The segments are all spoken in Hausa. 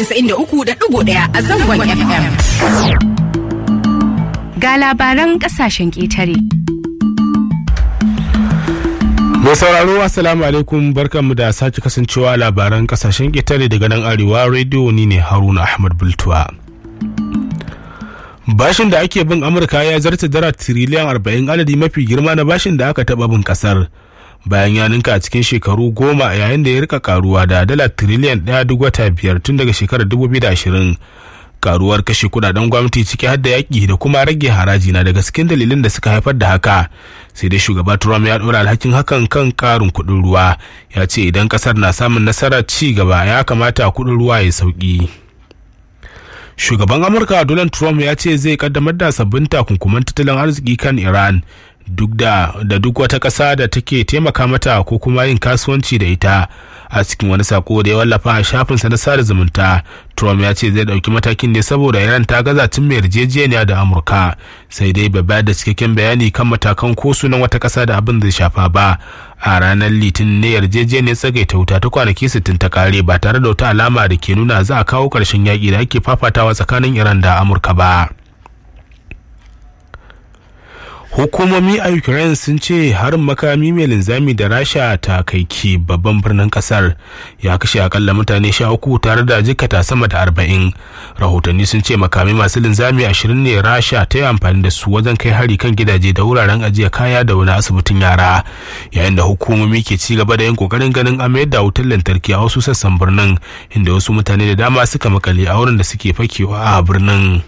93.1 a zangon FM. Ga labaran kasashen ƙetare. Mai sauraro assalamu alaikum, barkanmu da sake kasancewa labaran kasashen ƙetare daga nan Arewa Radio. Ni ne Haruna Ahmad Bultuwa. Bashin da ake bin Amurka ya zarta dala tiriliyan 40, adadi mafi girma na bashin da aka taɓa bin ƙasar, bayan ya ninka a cikin shekaru 10 yayin da ya rika karuwa da dala tiriliyan 1.5 tun daga shekarar 2020. Karuwar kashe kudaden gwamnati ciki har da yaƙi da kuma rage haraji na daga cikin dalilin da suka haifar da haka. Sai dai shugaba Trump ya ɗora alhakin hakan kan ƙarin kuɗin ruwa. Ya ce idan ƙasar na samun nasarar ci gaba ya kamata kuɗin ruwa ya sauƙi. Shugaban Amurka Donald Trump ya ce zai kaddamar da sabbin takunkuman tattalin arziki kan Iran duk wata ƙasa da take taimaka mata ko kuma yin kasuwanci da ita. A cikin wani sako da ya wallafa a shafinsa na sada zumunta, Trump ya ce zai ɗauki matakin ne saboda Iran ta gaza tun mai yarjejeniya da Amurka, sai dai bai bayar da cikakken bayani kan matakan ko sunan wata ƙasa da abin zai shafa ba. A ranar Litinin ne yarjejeniyar tsagaita wuta ta kwanaki 60 ta kare ba tare da wata alama da ke nuna za a kawo ƙarshen yaƙi da ake fafatawa tsakanin Iran da Amurka ba. Hukumomi a Ukraine sun ce harin makami mai linzami da Rasha ta kai ki babban birnin kasar ya kashe akalla mutane 13 tare da jikata sama da 40. Rahotanni sun ce makami masu linzami 20 ne Rasha ta yi amfani da su wajen kai hari kan gidaje da wuraren ajiye kaya da wani asibitin yara, yayin da hukumomi ke ci gaba da yin kokarin ganin a mayar da wutar lantarki a wasu sassan birnin, inda wasu mutane da dama suka makale a wurin da suke fakewa a birnin.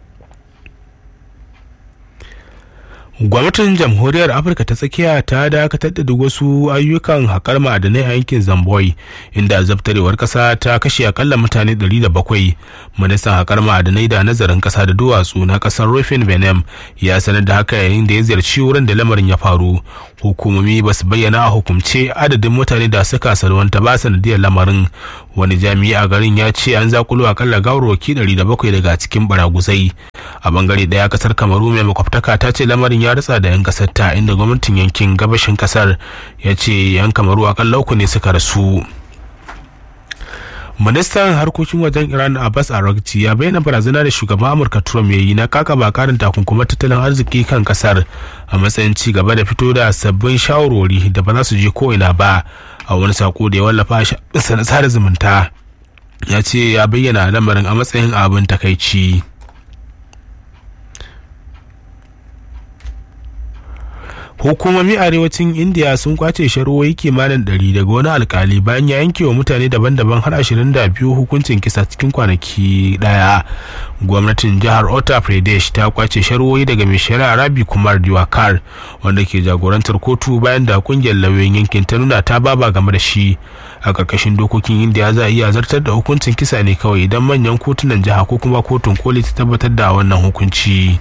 Gwamnatin Jamhuriyar Afirka ta Tsakiya ta dakatar da duk wasu ayyukan haƙar ma'adanai a yankin Zamboi, inda zabtarewar ƙasa ta kashe akalla mutane 700. Ministan haƙar ma'adanai da nazarin ƙasa da duwatsu na ƙasar Rufin Benin ya sanar da haka yayin da ya ziyarci wurin da lamarin ya faru. Hukumomi ba su bayyana a hukumce adadin mutane da suka salwanta ba sanadiyar lamarin. Wani jami'i a garin ya ce an zakulo akalla gawarwaki 700 daga cikin baraguzai. A bangare daya kasar Kamaru mai makwabtaka ta ce lamarin ya ritsa da 'yan kasar ta, inda gwamnatin yankin gabashin kasar ya ce 'yan Kamaru akalla 3 ne suka rasu. Ministan harkokin wajen Iran Abbas Araghchi ya bayyana barazana da shugaban Amurka Trump ya yi na kakaba karin takunkuman tattalin arziki kan kasar a matsayin ci gaba da fito da sabbin shawarwari da ba za su je ko ina ba. A wani sako da ya wallafa a sada zumunta, ya ce ya bayyana lamarin a matsayin abin takaici. Hukumomi arewacin India sun kwace shari'o'i kimanin 100 daga wani alkali bayan ya yanke wa mutane daban-daban har 22 hukuncin kisa cikin kwanaki daya. Gwamnatin jihar Uttar Pradesh ta kwace shari'o'i daga mai shari'a Rabi Kumar Diwakar, wanda ke jagorantar kotu bayan da kungiyar lauyoyin yankin ta nuna ta baba game da shi. A ƙarƙashin dokokin India za a iya zartar da hukuncin kisa ne kawai idan manyan kotunan jiha ko kuma kotun koli ta tabbatar da wannan hukunci.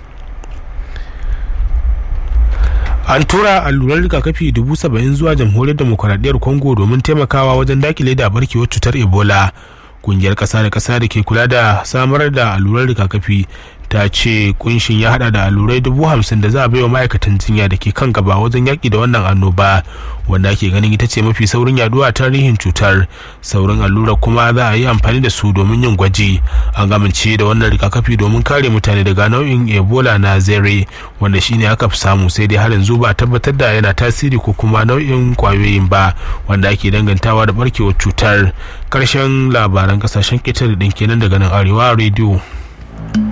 An tura allurar rigakafi 70,000 zuwa jamhuriyar demokuraɗiyyar Congo domin taimakawa wajen dakile da barkewar cutar Ebola. Kungiyar ƙasa da ƙasa da ke kula da samar da allurar rigakafi ta ce kunshin ya hada da allurai 50,000 da za a baiwa ma'aikatan jinya da ke kan gaba wajen yaƙi da wannan annoba, wanda ake ganin ita ce mafi saurin yaduwa a tarihin cutar. Saurin allurar kuma za a yi amfani da su domin yin gwaji. An amince da wannan rigakafi domin kare mutane daga nau'in Ebola na Zaire, wanda shine aka fi samu, sai dai har yanzu ba tabbatar da yana tasiri ko kuma nau'in kwayoyin ba wanda ake dangantawa da barkewar cutar. Karshen labaran kasashen ƙetare ɗin kenan daga nan Arewa Radio.